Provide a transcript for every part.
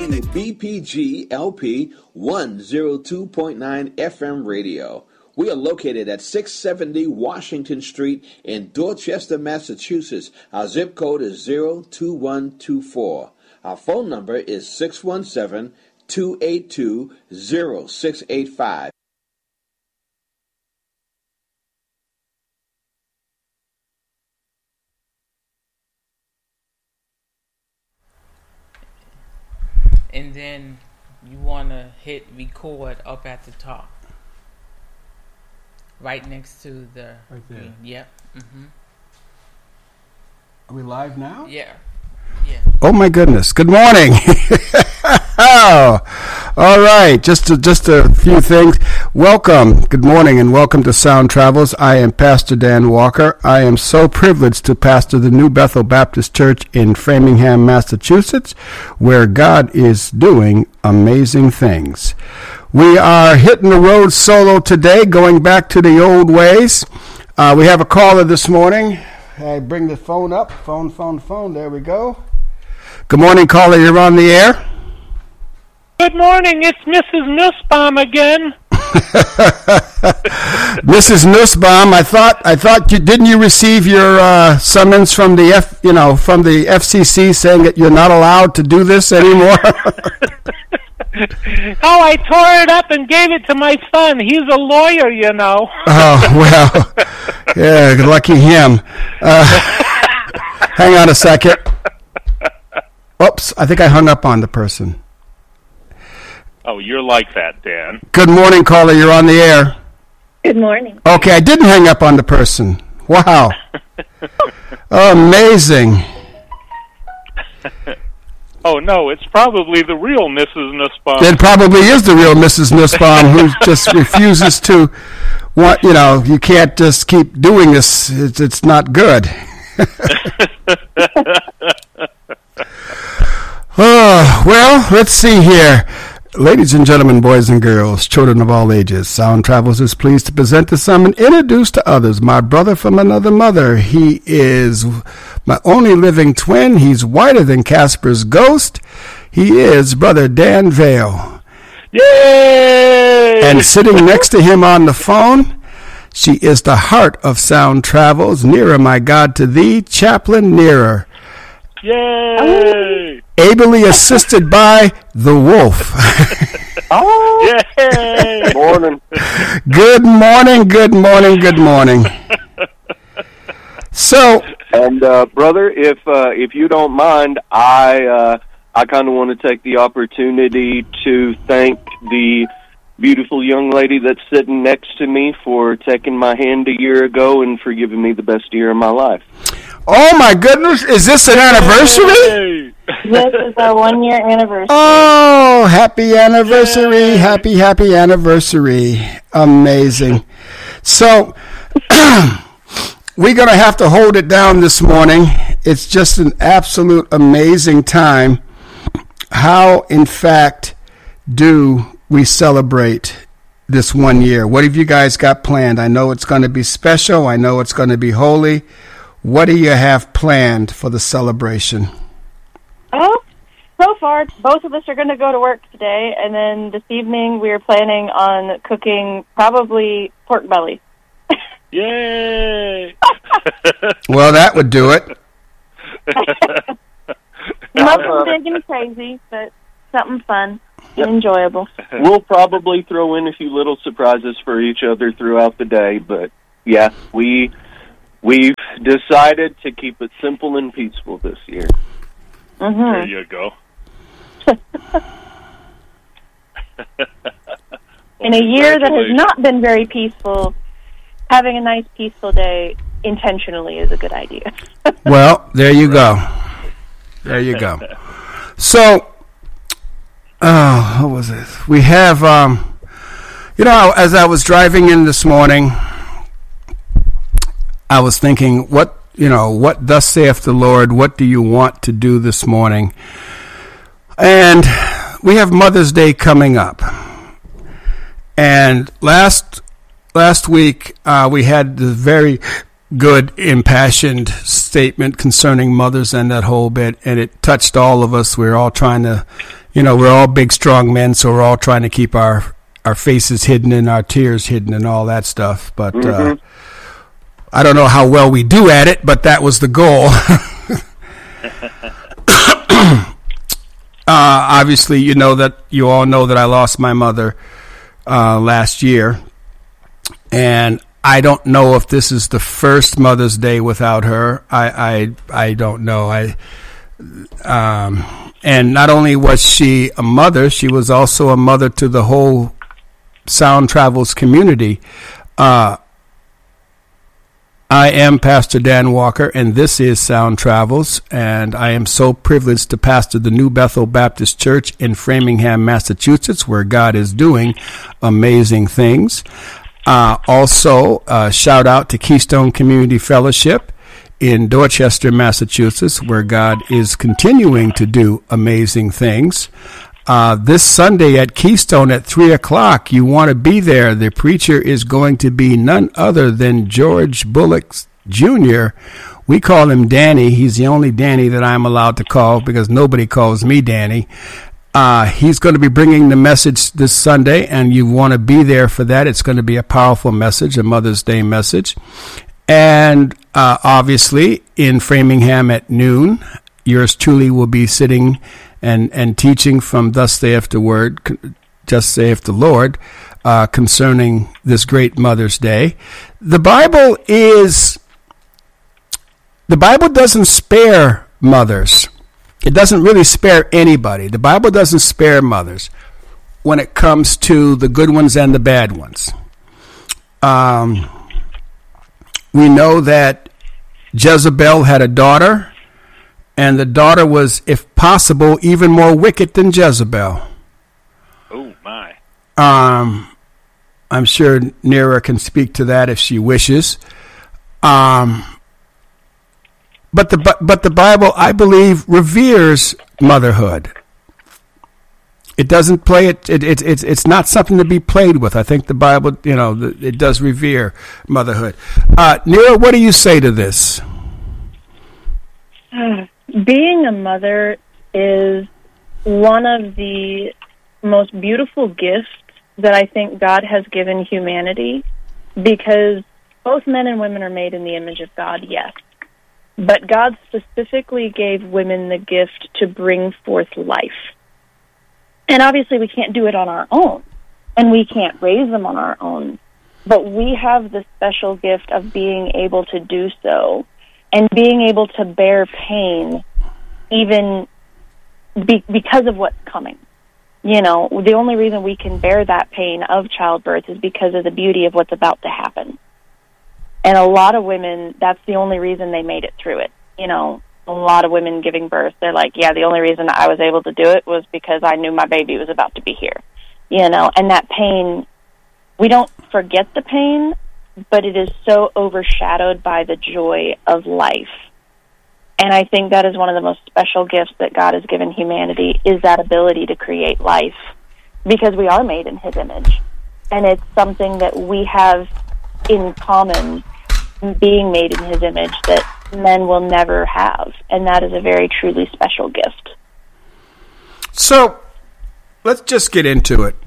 WBPG LP 102.9 FM radio. We are located at 670 Washington Street in Dorchester, Massachusetts. Our zip code is 02124. Our phone number is 617-282-0685. And then you want to hit record up at the top. Right next to the... Right there. Yep. Mm-hmm. Are we live now? Yeah. Yeah. Oh my goodness. Good morning. Oh, all right. Just a few things. Welcome. Good morning and welcome to Sound Travels. I am Pastor Dan Walker. I am so privileged to pastor the New Bethel Baptist Church in Framingham, Massachusetts, where God is doing amazing things. We are hitting the road solo today, going back to the old ways. We have a caller this morning. I bring the phone up. Phone. There we go. Good morning, caller. You're on the air. Good morning. It's Mrs. Nussbaum again. Mrs. Nussbaum, I thought didn't you receive your summons from the FCC saying that you're not allowed to do this anymore? Oh, I tore it up and gave it to my son. He's a lawyer, you know. Oh, well, yeah, lucky him. Hang on a second. Oops, I think I hung up on the person. Oh, you're like that, Dan. Good morning, caller. You're on the air. Good morning. Okay, I didn't hang up on the person. Wow. Amazing. Oh, no, it's probably the real Mrs. Nussbaum. It probably is the real Mrs. Nussbaum who just refuses to want, you can't just keep doing this. It's not good. Oh, well, let's see here. Ladies and gentlemen, boys and girls, children of all ages, Sound Travels is pleased to present to some and introduce to others my brother from another mother. He is my only living twin. He's whiter than Casper's ghost. He is Brother Dan Vale. Yay! And sitting next to him on the phone, she is the heart of Sound Travels. Nearer, my God, to thee, Chaplain Nearer. Yay! Ably assisted by the wolf. Oh! Yay! Morning. Good morning. So, and brother, if you don't mind, I kind of want to take the opportunity to thank the beautiful young lady that's sitting next to me for taking my hand a year ago and for giving me the best year of my life. Oh my goodness, is this an anniversary? This is our 1-year anniversary. Oh, happy anniversary. Yay. Happy anniversary. Amazing. So, we're going to have to hold it down this morning. It's just an absolute amazing time. How, in fact, do we celebrate this 1 year? What have you guys got planned? I know it's going to be special. I know it's going to be holy. What do you have planned for the celebration? Oh, so far, both of us are going to go to work today, and then this evening we are planning on cooking probably pork belly. Yay! Well, that would do it. Nothing big and crazy, but something fun and enjoyable. We'll probably throw in a few little surprises for each other throughout the day, but yeah, we've decided to keep it simple and peaceful this year. Mm-hmm. There you go. In a year that has not been very peaceful, having a nice, peaceful day intentionally is a good idea. Well, there you go. So, what was it? We have, as I was driving in this morning, I was thinking, what thus saith the Lord, what do you want to do this morning? And we have Mother's Day coming up. And last week, we had the very good, impassioned statement concerning mothers and that whole bit, and it touched all of us. We were all trying to, we're all big, strong men, so we're all trying to keep our faces hidden and our tears hidden and all that stuff. But I don't know how well we do at it, but that was the goal. Obviously, you all know that I lost my mother last year, and I don't know if this is the first Mother's Day without her. I don't know. And not only was she a mother, she was also a mother to the whole Sound Travels community. I am Pastor Dan Walker, and this is Sound Travels, and I am so privileged to pastor the New Bethel Baptist Church in Framingham, Massachusetts, where God is doing amazing things. Also, shout out to Keystone Community Fellowship in Dorchester, Massachusetts, where God is continuing to do amazing things. This Sunday at Keystone at 3 o'clock, you want to be there. The preacher is going to be none other than George Bullock Jr. We call him Danny. He's the only Danny that I'm allowed to call because nobody calls me Danny. He's going to be bringing the message this Sunday, and you want to be there for that. It's going to be a powerful message, a Mother's Day message. And obviously, in Framingham at noon, yours truly will be sitting and teaching from Thus saith the Lord, concerning this great Mother's Day. The Bible doesn't spare mothers. It doesn't really spare anybody. The Bible doesn't spare mothers when it comes to the good ones and the bad ones. We know that Jezebel had a daughter, and the daughter was, if possible, even more wicked than Jezebel. Oh, my. I'm sure Nera can speak to that if she wishes. But the Bible, I believe, reveres motherhood. It doesn't play it. It's not something to be played with. I think the Bible, it does revere motherhood. Nera, what do you say to this? Being a mother is one of the most beautiful gifts that I think God has given humanity, because both men and women are made in the image of God, yes. But God specifically gave women the gift to bring forth life. And obviously we can't do it on our own, and we can't raise them on our own. But we have the special gift of being able to do so, and being able to bear pain even because of what's coming. The only reason we can bear that pain of childbirth is because of the beauty of what's about to happen. And a lot of women, that's the only reason they made it through it. A lot of women giving birth, they're like, yeah, the only reason I was able to do it was because I knew my baby was about to be here. And that pain, we don't forget the pain, but it is so overshadowed by the joy of life. And I think that is one of the most special gifts that God has given humanity, is that ability to create life, because we are made in His image. And it's something that we have in common, being made in His image, that men will never have. And that is a very truly special gift. So let's just get into it.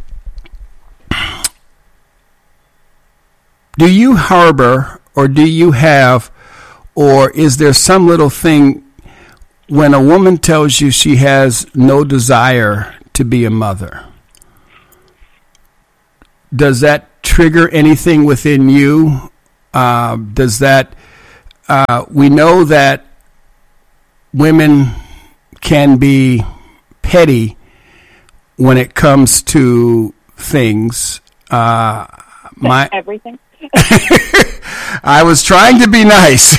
Do you harbor, or do you have, or is there some little thing when a woman tells you she has no desire to be a mother? Does that trigger anything within you? Does that, we know that women can be petty when it comes to things. Everything. I was trying to be nice.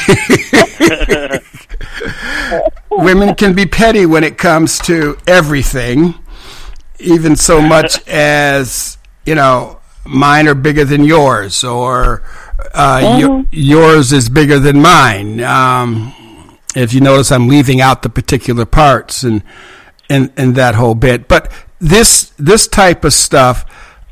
Women can be petty when it comes to everything, even so much as, mine are bigger than yours, or yours is bigger than mine. If you notice, I'm leaving out the particular parts and that whole bit. But this type of stuff,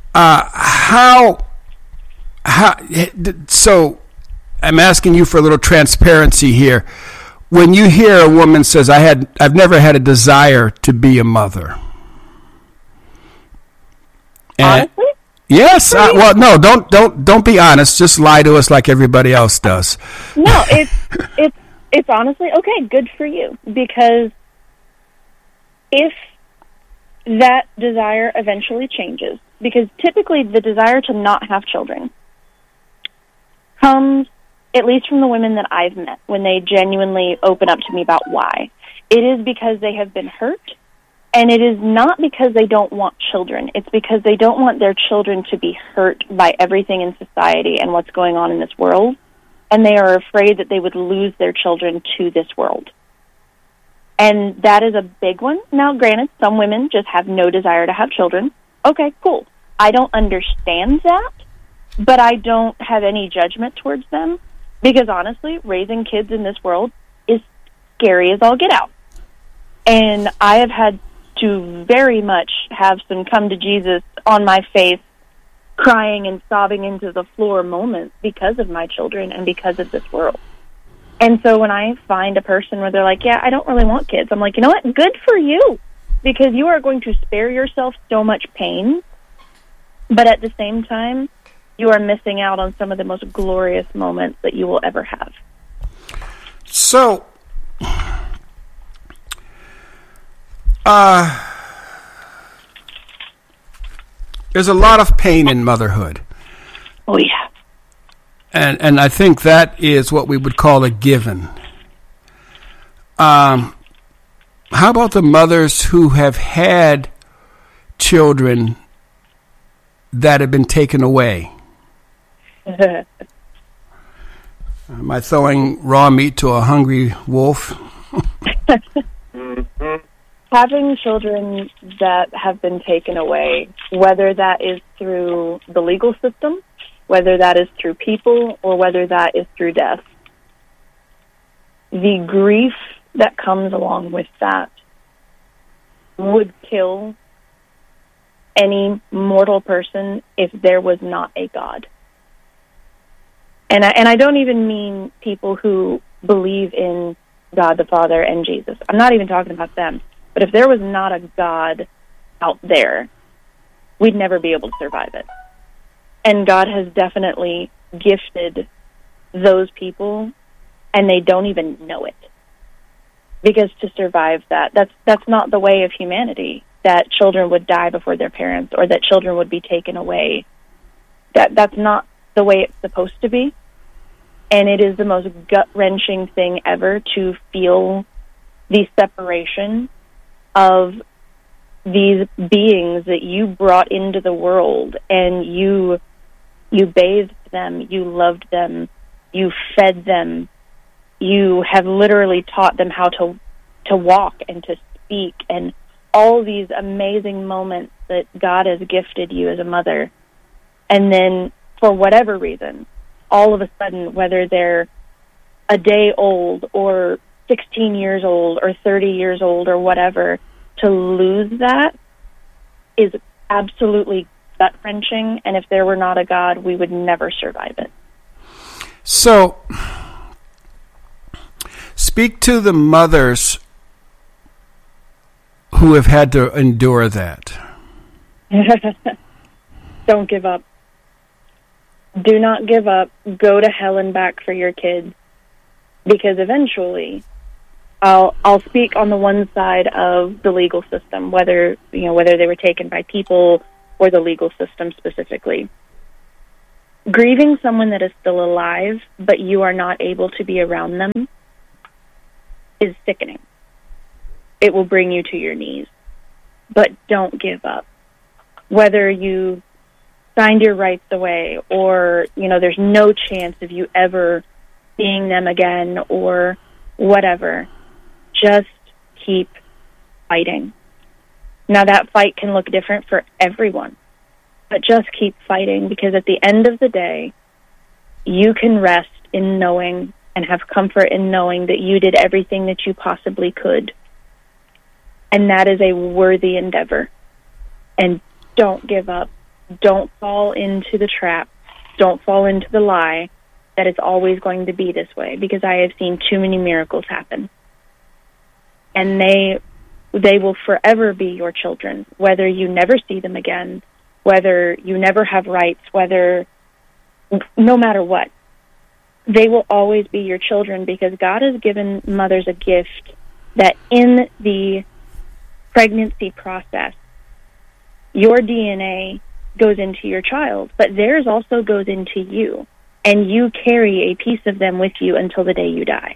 so I'm asking you for a little transparency here. When you hear a woman says, I've never had a desire to be a mother, Honestly? Yes. Well, no, don't be honest. Just lie to us like everybody else does. No, it's honestly okay. Good for you, because if that desire eventually changes, because typically the desire to not have children comes, at least from the women that I've met, when they genuinely open up to me about why. It is because they have been hurt, and it is not because they don't want children. It's because they don't want their children to be hurt by everything in society and what's going on in this world, and they are afraid that they would lose their children to this world. And that is a big one. Now, granted, some women just have no desire to have children. Okay, cool. I don't understand that, but I don't have any judgment towards them, because honestly, raising kids in this world is scary as all get out. And I have had to very much have some come to Jesus on my face, crying and sobbing into the floor moments because of my children and because of this world. And so when I find a person where they're like, yeah, I don't really want kids, I'm like, you know what? Good for you, because you are going to spare yourself so much pain, but at the same time, you are missing out on some of the most glorious moments that you will ever have. So, there's a lot of pain in motherhood. Oh, yeah. And I think that is what we would call a given. How about the mothers who have had children that have been taken away? Am I throwing raw meat to a hungry wolf? Having children that have been taken away, whether that is through the legal system, whether that is through people, or whether that is through death, the grief that comes along with that would kill any mortal person if there was not a God. And I don't even mean people who believe in God the Father and Jesus. I'm not even talking about them. But if there was not a God out there, we'd never be able to survive it. And God has definitely gifted those people, and they don't even know it. Because to survive that's not the way of humanity, that children would die before their parents, or that children would be taken away. That's not the way it's supposed to be. And it is the most gut-wrenching thing ever to feel the separation of these beings that you brought into the world, and you bathed them, you loved them, you fed them, you have literally taught them how to walk and to speak, and all these amazing moments that God has gifted you as a mother. And then, for whatever reason, all of a sudden, whether they're a day old or 16 years old or 30 years old or whatever, to lose that is absolutely gut-wrenching, and if there were not a God, we would never survive it. So, speak to the mothers who have had to endure that. Don't give up. Do not give up. Go to hell and back for your kids, because eventually I'll speak on the one side of the legal system, whether they were taken by people or the legal system specifically. Grieving someone that is still alive, but you are not able to be around them, is sickening. It will bring you to your knees. But don't give up. Whether you signed your rights away, or there's no chance of you ever seeing them again, or whatever, just keep fighting. Now, that fight can look different for everyone, but just keep fighting, because at the end of the day, you can rest in knowing and have comfort in knowing that you did everything that you possibly could. And that is a worthy endeavor. And don't give up. Don't fall into the trap. Don't fall into the lie that it's always going to be this way, because I have seen too many miracles happen. And they will forever be your children, whether you never see them again, whether you never have rights, no matter what, they will always be your children, because God has given mothers a gift that in the pregnancy process, your DNA goes into your child, but theirs also goes into you, and you carry a piece of them with you until the day you die.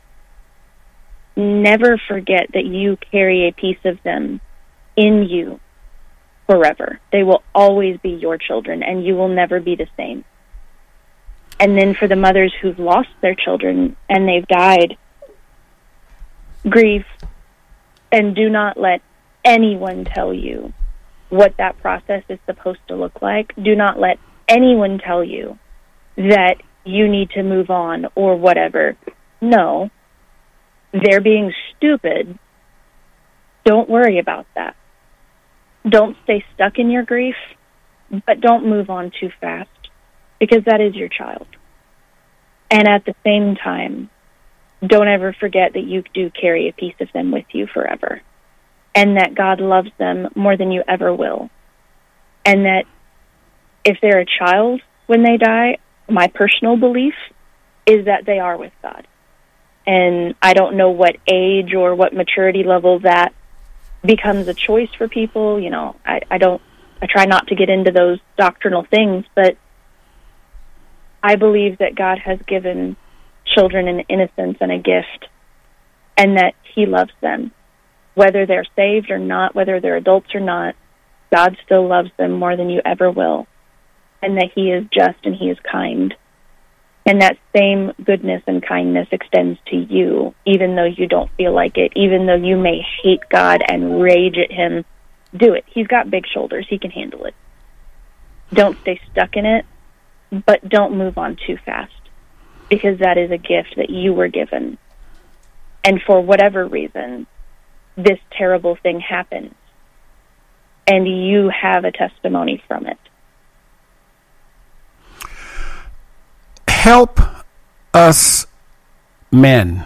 Never forget that you carry a piece of them in you forever. They will always be your children, and you will never be the same. And then for the mothers who've lost their children and they've died, grieve, and do not let anyone tell you what that process is supposed to look like. Do not let anyone tell you that you need to move on or whatever. No, they're being stupid. Don't worry about that. Don't stay stuck in your grief, but don't move on too fast, because that is your child. And at the same time, don't ever forget that you do carry a piece of them with you forever, and that God loves them more than you ever will. And that if they're a child when they die, my personal belief is that they are with God. And I don't know what age or what maturity level that becomes a choice for people. You know, I try not to get into those doctrinal things, but I believe that God has given children an innocence and a gift, and that He loves them. Whether they're saved or not, whether they're adults or not, God still loves them more than you ever will, and that He is just and He is kind. And that same goodness and kindness extends to you, even though you don't feel like it, even though you may hate God and rage at Him. Do it. He's got big shoulders. He can handle it. Don't stay stuck in it, but don't move on too fast, because that is a gift that you were given. And for whatever reason, this terrible thing happens, and you have a testimony from it. Help us men,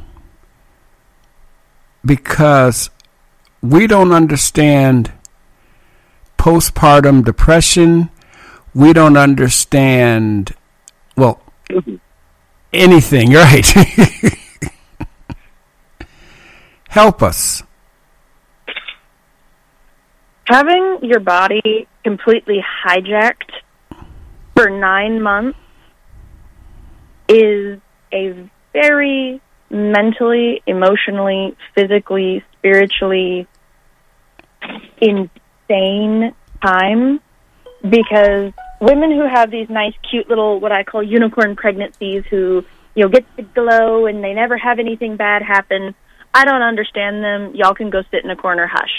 because we don't understand postpartum depression. We don't understand, well, anything, right? Help us. Having your body completely hijacked for 9 months is a very mentally, emotionally, physically, spiritually insane time, because women who have these nice, cute little, what I call unicorn pregnancies, who, you know, get the glow and they never have anything bad happen, I don't understand them. Y'all can go sit in a corner, hush.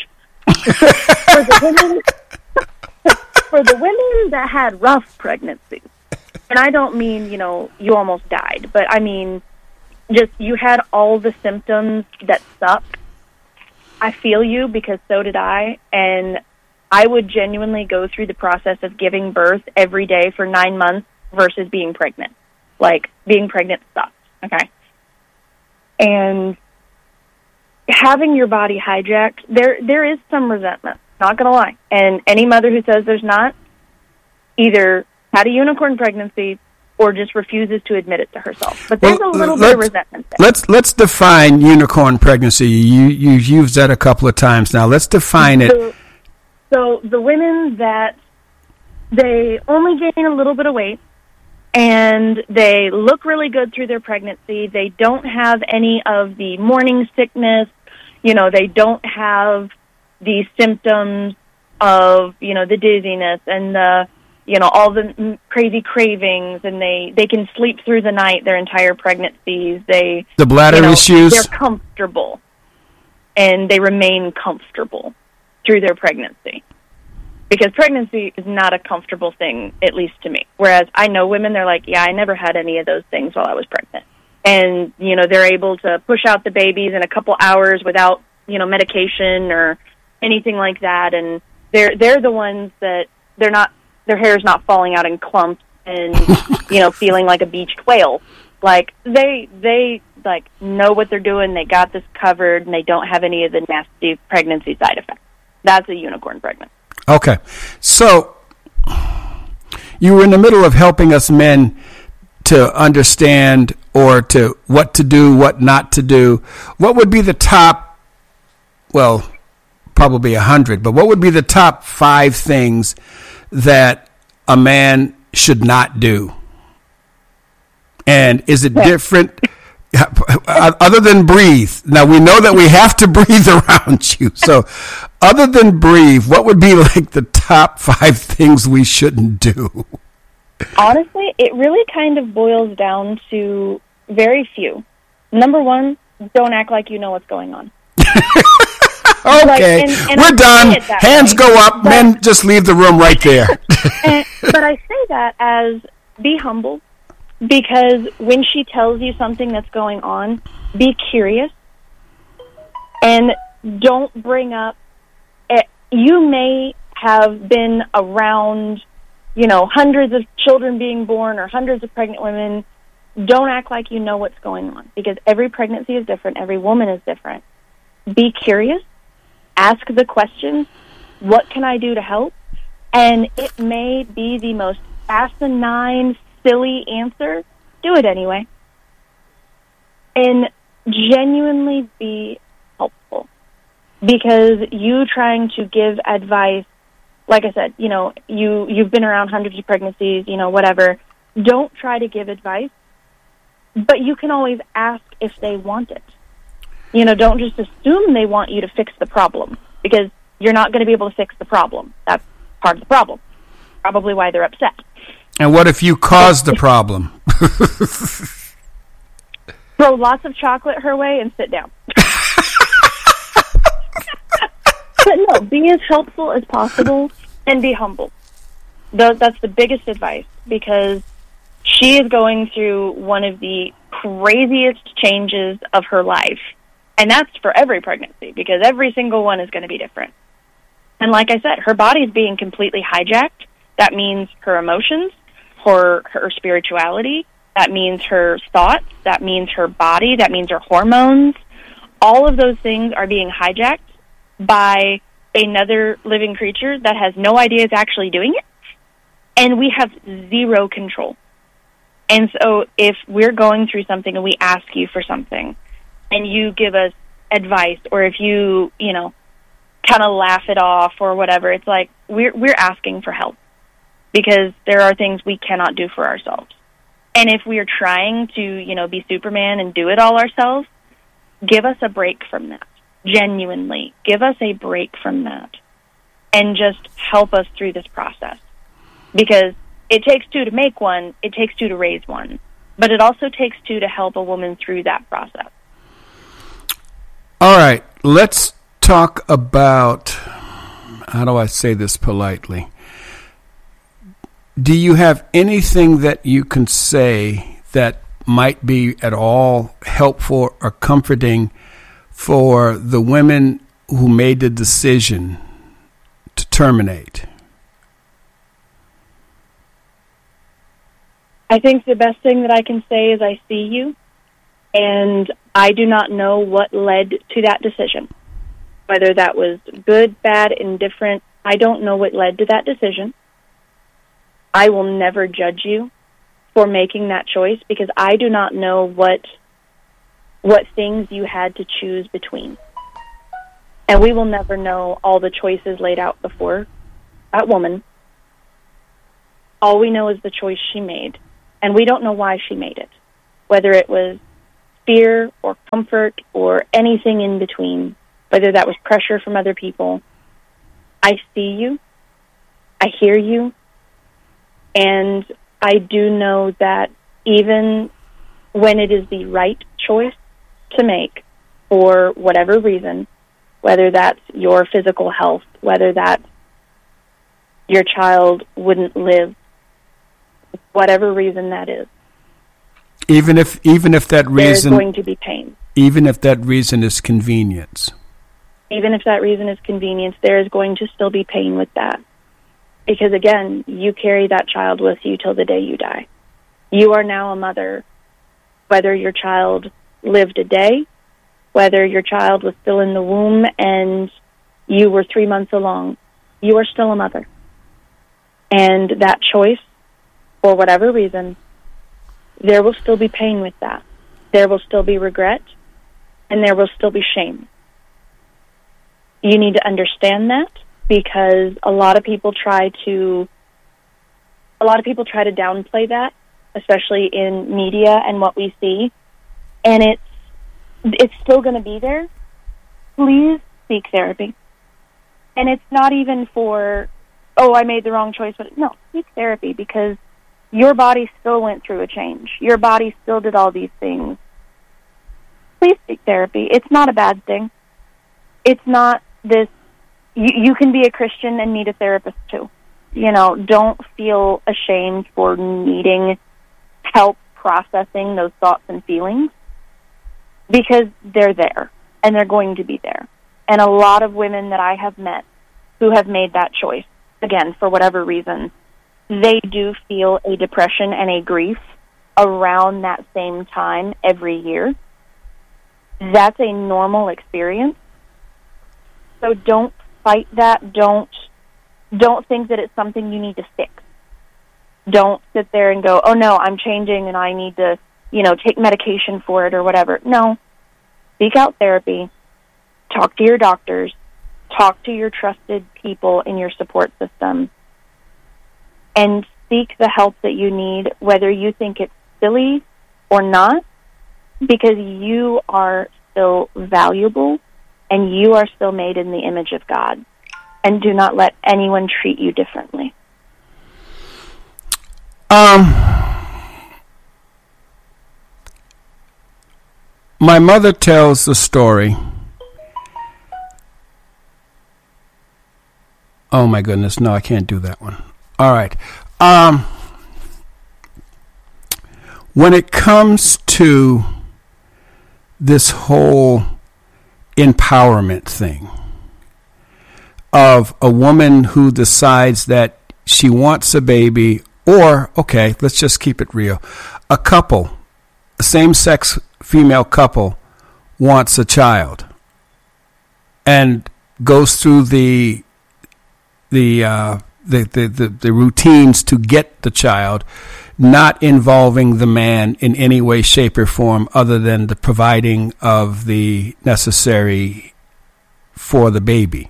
For the women that had rough pregnancies, and I don't mean, you know, you almost died, but I mean, just you had all the symptoms that suck. I feel you, because so did I, and I would genuinely go through the process of giving birth every day for 9 months versus being pregnant. Like, being pregnant sucks, okay? And having your body hijacked, there is some resentment, not going to lie. And any mother who says there's not, either had a unicorn pregnancy or just refuses to admit it to herself. But there's a little bit of resentment there. Let's define unicorn pregnancy. You've used that a couple of times now. Let's define it. So the women that they only gain a little bit of weight and they look really good through their pregnancy, they don't have any of the morning sickness, you know, they don't have the symptoms of, you know, the dizziness and the, you know, all the crazy cravings, and they can sleep through the night their entire pregnancies. The bladder issues. They're comfortable, and they remain comfortable through their pregnancy. Because pregnancy is not a comfortable thing, at least to me. Whereas I know women, they're like, yeah, I never had any of those things while I was pregnant. And, you know, they're able to push out the babies in a couple hours without, you know, medication or anything like that. And they're the ones that their hair's not falling out in clumps and, you know, feeling like a beached whale. Like, they like, know what they're doing, they got this covered, and they don't have any of the nasty pregnancy side effects. That's a unicorn pregnant. Okay. So, you were in the middle of helping us men to understand or to what to do, what not to do. What would be the top, well, probably 100, but what would be the top 5 things that a man should not do? And is it different other than breathe? Now, we know that we have to breathe around you. So other than breathe, what would be like the top 5 things we shouldn't do? Honestly, it really kind of boils down to very few. Number 1, don't act like you know what's going on. Okay, and we're done. Hands way, go up. Men, just leave the room right there. But I say that as be humble, because when she tells you something that's going on, be curious and don't bring up. You may have been around, hundreds of children being born or hundreds of pregnant women. Don't act like you know what's going on, because every pregnancy is different. Every woman is different. Be curious. Ask the questions. What can I do to help? And it may be the most asinine, silly answer. Do it anyway. And genuinely be helpful. Because you trying to give advice, like I said, you've been around hundreds of pregnancies, whatever. Don't try to give advice, but you can always ask if they want it. Don't just assume they want you to fix the problem, because you're not going to be able to fix the problem. That's part of the problem. Probably why they're upset. And what if you cause the problem? Throw lots of chocolate her way and sit down. But no, be as helpful as possible and be humble. That's the biggest advice, because she is going through one of the craziest changes of her life. And that's for every pregnancy, because every single one is going to be different. And like I said, her body's being completely hijacked. That means her emotions, her spirituality. That means her thoughts. That means her body. That means her hormones. All of those things are being hijacked by another living creature that has no idea it's actually doing it. And we have zero control. And so if we're going through something and we ask you for something, and you give us advice, or if you, kind of laugh it off or whatever, it's like we're asking for help, because there are things we cannot do for ourselves. And if we are trying to, be Superman and do it all ourselves, give us a break from that. Genuinely, give us a break from that, and just help us through this process. Because it takes 2 to make one, it takes 2 to raise one, but it also takes 2 to help a woman through that process. All right, let's talk about, how do I say this politely? Do you have anything that you can say that might be at all helpful or comforting for the women who made the decision to terminate? I think the best thing that I can say is I see you, and I do not know what led to that decision. Whether that was good, bad, indifferent, I don't know what led to that decision. I will never judge you for making that choice, because I do not know what things you had to choose between. And we will never know all the choices laid out before that woman. All we know is the choice she made, and we don't know why she made it, whether it was fear or comfort or anything in between, whether that was pressure from other people. I see you, I hear you, and I do know that even when it is the right choice to make for whatever reason, whether that's your physical health, whether that's your child wouldn't live, whatever reason that is, even if that reason, there's going to be pain. Even if that reason is convenience. Even if that reason is convenience, there is going to still be pain with that. Because again, you carry that child with you till the day you die. You are now a mother, whether your child lived a day, whether your child was still in the womb and you were 3 months along, you are still a mother. And that choice for whatever reason, there will still be pain with that. There will still be regret, and there will still be shame. You need to understand that, because a lot of people try to downplay that, especially in media and what we see, and it's still going to be there. Please seek therapy. And it's not even for, oh, I made the wrong choice, but no, seek therapy, because your body still went through a change. Your body still did all these things. Please seek therapy. It's not a bad thing. It's not this, you can be a Christian and need a therapist too. You know, don't feel ashamed for needing help processing those thoughts and feelings, because they're there, and they're going to be there. And a lot of women that I have met who have made that choice, again, for whatever reason, they do feel a depression and a grief around that same time every year. That's a normal experience. So don't fight that. Don't think that it's something you need to fix. Don't sit there and go, oh no, I'm changing and I need to, take medication for it or whatever. No. Seek out therapy. Talk to your doctors. Talk to your trusted people in your support system. And seek the help that you need, whether you think it's silly or not, because you are still valuable and you are still made in the image of God. And do not let anyone treat you differently. My mother tells the story. Oh my goodness, no, I can't do that one. All right. When it comes to this whole empowerment thing of a woman who decides that she wants a baby, or, okay, let's just keep it real, a couple, a same-sex female couple wants a child and goes through the routines to get the child, not involving the man in any way, shape, or form other than the providing of the necessary for the baby.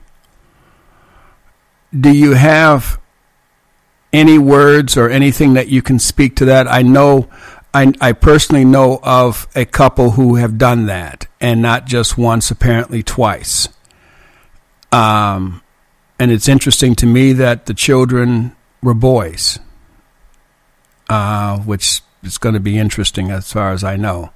Do you have any words or anything that you can speak to that? I personally know of a couple who have done that, and not just once, apparently twice. And it's interesting to me that the children were boys, which is going to be interesting as far as I know.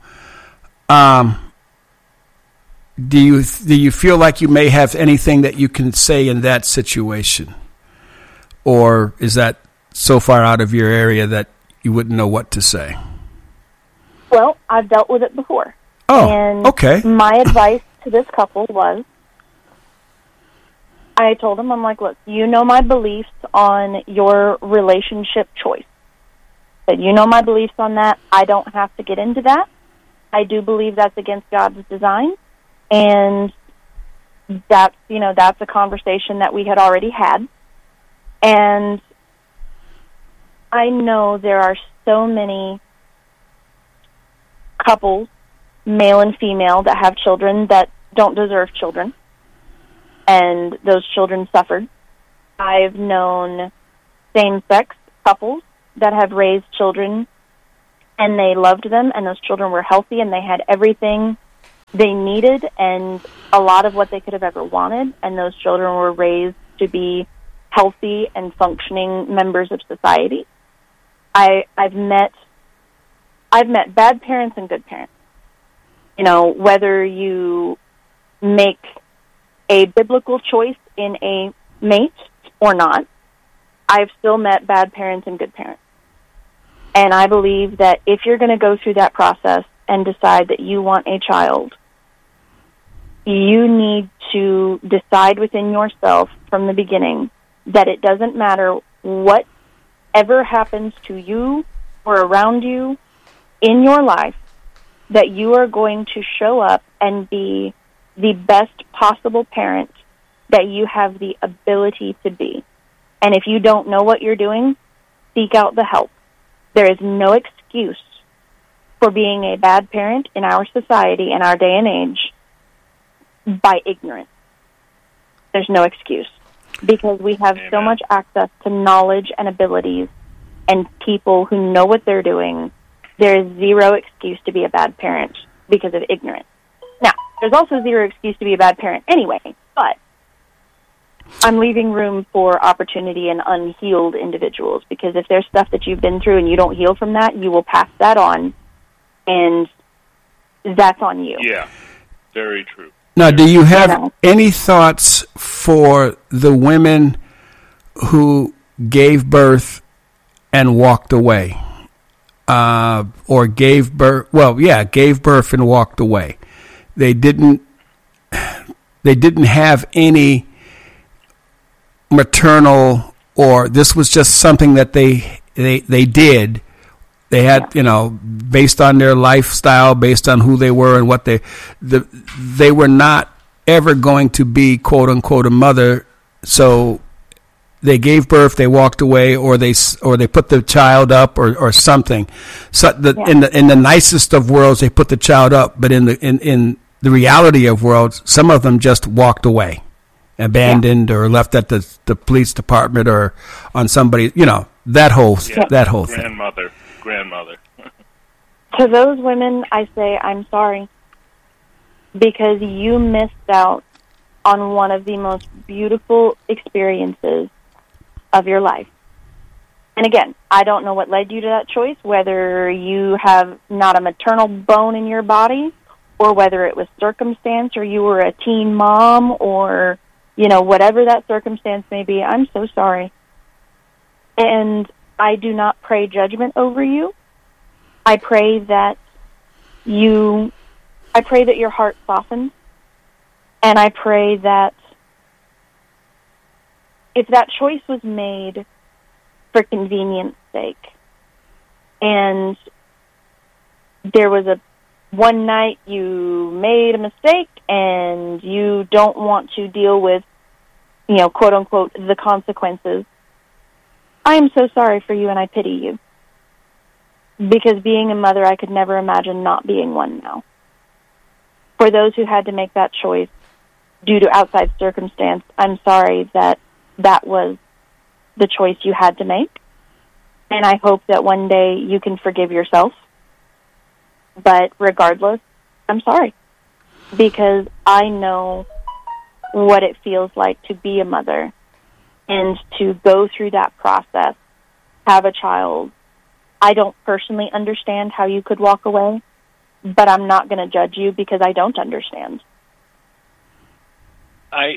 Do you feel like you may have anything that you can say in that situation? Or is that so far out of your area that you wouldn't know what to say? Well, I've dealt with it before. Oh, and okay. My advice to this couple was, I told him, I'm like, look, you know my beliefs on your relationship choice. But you know my beliefs on that. I don't have to get into that. I do believe that's against God's design. And that's a conversation that we had already had. And I know there are so many couples, male and female, that have children that don't deserve children. And those children suffered. I've known same-sex couples that have raised children and they loved them, and those children were healthy and they had everything they needed and a lot of what they could have ever wanted, and those children were raised to be healthy and functioning members of society. I've met bad parents and good parents. Whether you make a biblical choice in a mate or not, I've still met bad parents and good parents. And I believe that if you're going to go through that process and decide that you want a child, you need to decide within yourself from the beginning that it doesn't matter whatever happens to you or around you in your life, that you are going to show up and be the best possible parent that you have the ability to be. And if you don't know what you're doing, seek out the help. There is no excuse for being a bad parent in our society, in our day and age, by ignorance. There's no excuse, because we have so much access to knowledge and abilities and people who know what they're doing. There is zero excuse to be a bad parent because of ignorance. Now, there's also zero excuse to be a bad parent anyway, but I'm leaving room for opportunity in unhealed individuals, because if there's stuff that you've been through and you don't heal from that, you will pass that on, and that's on you. Yeah, very true. Now, do you have any thoughts for the women who gave birth and walked away? Or gave birth and walked away. They didn't have any maternal, or this was just something that they did. They had, based on their lifestyle, based on who they were and what they were not ever going to be, quote unquote, a mother. So they gave birth, they walked away, or they put the child up, or something. So in the nicest of worlds, they put the child up, but in the reality of worlds, some of them just walked away, abandoned, or left at the police department, or on somebody, that whole thing. Grandmother. To those women, I say, I'm sorry, because you missed out on one of the most beautiful experiences of your life. And again, I don't know what led you to that choice, whether you have not a maternal bone in your body, or whether it was circumstance, or you were a teen mom, or, whatever that circumstance may be. I'm so sorry. And I do not pray judgment over you. I pray that your heart softens, and I pray that if that choice was made for convenience sake, and there was one night you made a mistake and you don't want to deal with, quote unquote, the consequences, I am so sorry for you, and I pity you. Because being a mother, I could never imagine not being one now. For those who had to make that choice due to outside circumstance, I'm sorry that was the choice you had to make. And I hope that one day you can forgive yourself. But regardless, I'm sorry. Because I know what it feels like to be a mother and to go through that process, have a child. I don't personally understand how you could walk away, but I'm not going to judge you because I don't understand. I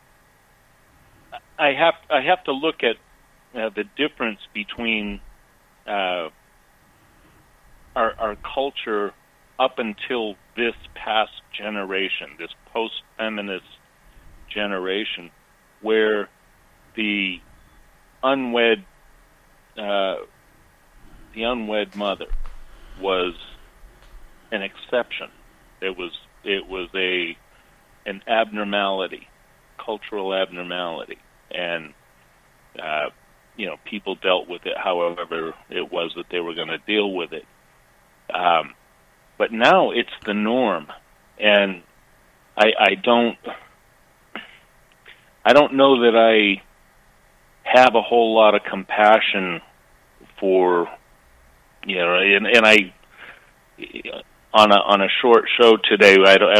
have to look at the difference between our culture up until this past generation, this post-feminist generation, where the unwed mother was an exception. It was an abnormality, cultural abnormality, and people dealt with it however it was that they were going to deal with it. But now it's the norm, and I don't know that I have a whole lot of compassion for, and I on a short show today, I